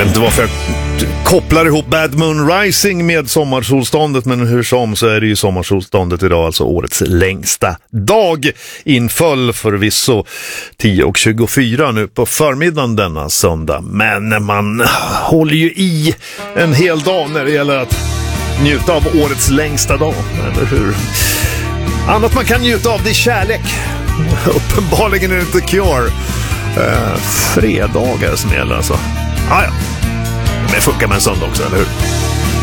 vet inte varför jag kopplar ihop Bad Moon Rising med sommarsolståndet, men hur som så är det ju sommarsolståndet idag, alltså årets längsta dag. Inföll förvisso 10:24 nu på förmiddagen denna söndag, men man håller ju i en hel dag när det gäller att njuta av årets längsta dag, eller hur? Annat man kan njuta av, det är kärlek. Uppenbarligen är det inte Cure. Fredagar som gäller alltså. Ja. Men det funkar med en söndag också, eller hur?